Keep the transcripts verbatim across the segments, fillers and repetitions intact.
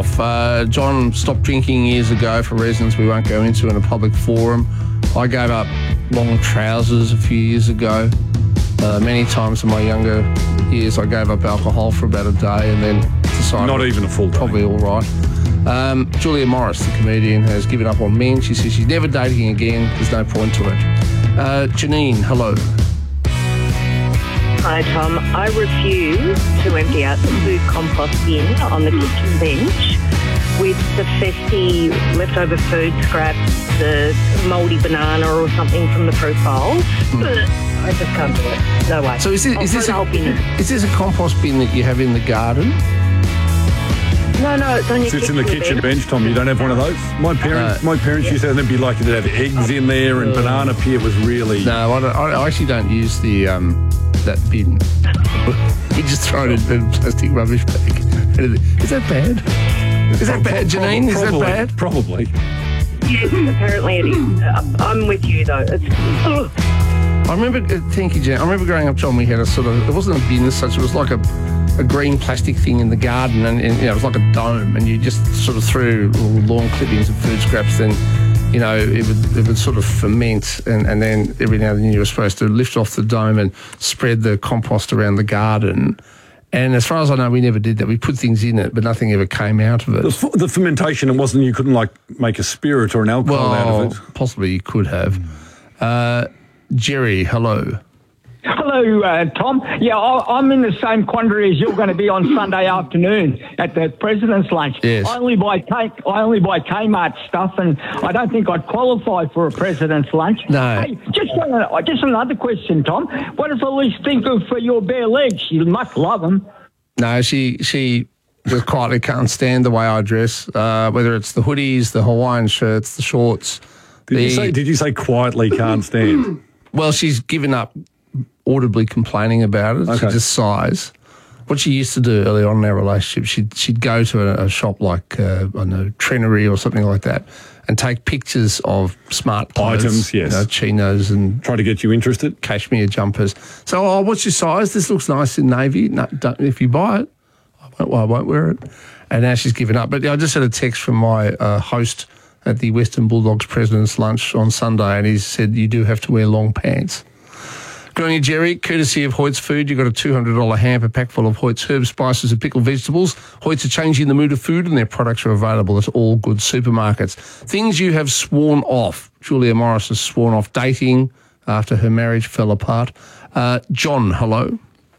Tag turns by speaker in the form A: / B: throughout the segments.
A: myself. Uh, John stopped drinking years ago for reasons we won't go into in a public forum. I gave up long trousers a few years ago. Uh, many times in my younger years, I gave up alcohol for about a day and then decided...
B: Not even a full day.
A: Probably all right. Um, Julia Morris, the comedian, has given up on men. She says she's never dating again. There's no point to it. Uh, Janine, hello.
C: Hi, Tom. I refuse to empty out the food compost bin on the kitchen bench with the festy leftover food scraps, the mouldy banana or something from the fruit bowl. Mm. I just can't do it. No way.
A: So is, it, is, this a, is this a compost bin that you have in the garden?
C: No, no, it's on your
B: Sits
C: kitchen
B: in the kitchen
C: bench.
B: bench, Tom. You don't have one of those? My parents,
A: No.
B: my parents
C: Yeah.
B: used to have them be lucky to have eggs in there and banana peel was really...
A: No, I, don't, I actually don't use the um, that bin. We just throw it in a plastic rubbish bag. Is that bad? Is that bad, Janine? Is that bad?
B: Probably.
C: Yes, apparently it is. Uh, I'm with you, though. It's... Ugh.
A: I remember, uh, thank you, Jan. I remember growing up, John, we had a sort of, it wasn't a bin as such, it was like a, a green plastic thing in the garden, and, and you know, it was like a dome, and you just sort of threw little lawn clippings and food scraps, then, you know, it would it would sort of ferment, and, and then every now and then you were supposed to lift off the dome and spread the compost around the garden. And as far as I know, we never did that. We put things in it, but nothing ever came out of it.
B: The, f- the fermentation, it wasn't, you couldn't like make a spirit or an alcohol
A: well,
B: out of it.
A: Possibly you could have. Uh, Jerry, hello.
D: Hello, uh, Tom. Yeah, I, I'm in the same quandary as you're going to be on Sunday afternoon at the President's Lunch.
A: Yes.
D: I only buy K, I only buy Kmart stuff, and I don't think I'd qualify for a President's Lunch.
A: No.
D: Hey, just uh, just another question, Tom. What does Elise think of uh, your bare legs? You must love them.
A: No, she she just quietly can't stand the way I dress, uh, whether it's the hoodies, the Hawaiian shirts, the shorts.
B: Did,
A: the,
B: you say, did you say quietly can't stand?
A: Well, she's given up audibly complaining about it.
B: Okay.
A: She just sighs. What she used to do early on in our relationship, she'd, she'd go to a, a shop like, uh, I don't know, Trenery or something like that and take pictures of smart clothes.
B: Items, yes.
A: You know, chinos and
B: Try to get you interested?
A: cashmere jumpers. So, oh, what's your size? This looks nice in navy. No, don't, if you buy it, I won't, well, I won't wear it. And now she's given up. But I just had a text from my uh, host at the Western Bulldogs President's Lunch on Sunday, and he said you do have to wear long pants. Good on you, Jerry. Courtesy of Hoyt's Food, you've got a two hundred dollars hamper pack full of Hoyt's herbs, spices and pickled vegetables. Hoyt's are changing the mood of food, and their products are available at all good supermarkets. Things you have sworn off. Julia Morris has sworn off dating after her marriage fell apart. Uh, John, hello.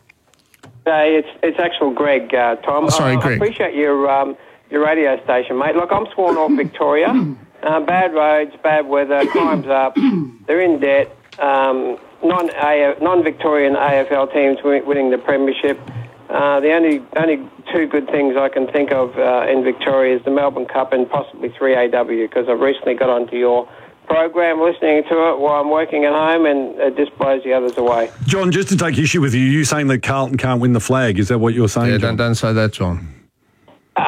E: Hey, it's it's actual Greg, uh, Tom.
A: Oh, sorry,
E: I,
A: Greg.
E: I appreciate your um, your radio station, mate. Look, I'm sworn off Victoria. Uh, bad roads, bad weather, crime's up. They're in debt. Um, non non-Victorian A F L teams win- winning the premiership. Uh, the only only two good things I can think of uh, in Victoria is the Melbourne Cup and possibly three A W, because I've recently got onto your program, listening to it while I'm working at home, and it just blows the others away.
B: John, just to take issue with you, you saying that Carlton can't win the flag. Is that what you're saying,
A: Yeah,
B: John?
A: don't, don't say that, John.
E: Uh,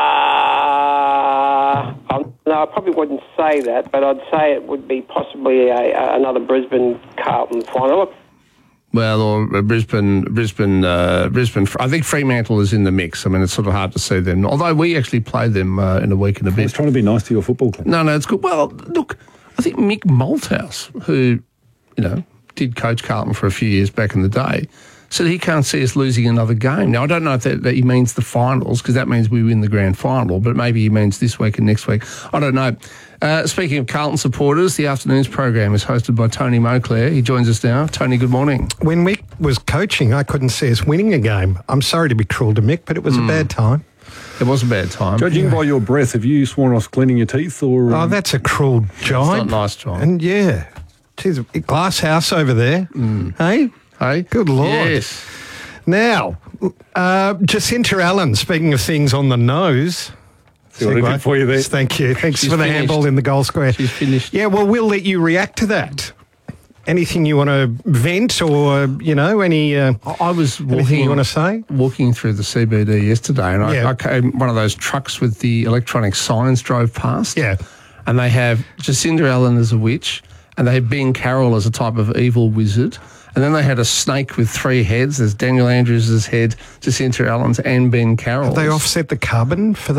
E: I'm, no, I probably wouldn't say that, but I'd say it would be possibly a, a, another Brisbane Carlton final.
A: Well, or Brisbane, Brisbane, uh, Brisbane. I think Fremantle is in the mix. I mean, it's sort of hard to see them. Although we actually play them uh, in a week and a
B: I
A: bit.
B: was trying to be nice to your football club.
A: No, no, it's good. Well, look, I think Mick Malthouse, who, you know, did coach Carlton for a few years back in the day, said he can't see us losing another game. Now, I don't know if that, that he means the finals, because that means we win the grand final, but maybe he means this week and next week. I don't know. Uh, speaking of Carlton supporters, the afternoon's program is hosted by Tony Moclair. He joins us now. Tony, good morning.
F: When Mick was coaching, I couldn't see us winning a game. I'm sorry to be cruel to Mick, but it was
A: Mm.
F: a bad time.
A: It was a bad time.
B: Judging by your breath, have you sworn off cleaning your teeth? Or
F: Oh, that's a cruel jibe.
A: It's not nice, John.
F: And yeah, geez, a glass house over there. Hey?
A: Hey?
F: Good Lord.
A: Yes.
F: Now, uh, Jacinta Allen, speaking of things on the nose.
B: See what I did for you there?
F: Thank you. Thanks
A: She's
F: for the
A: finished.
F: handball in the goal square.
A: She's finished.
F: Yeah, well, we'll let you react to that. Anything you want to vent or, you know, any uh,
A: I I was
F: anything
A: walking,
F: you want to say?
A: walking through the C B D yesterday, and I,
F: Yeah.
A: I came, one of those trucks with the electronic signs drove past.
F: Yeah.
A: And they have Jacinta Allen as a witch, and they have Ben Carroll as a type of evil wizard. And then they had a snake with three heads. There's Daniel Andrews' head, Jacinta Allen's, and Ben Carroll's.
F: They offset the carbon for that.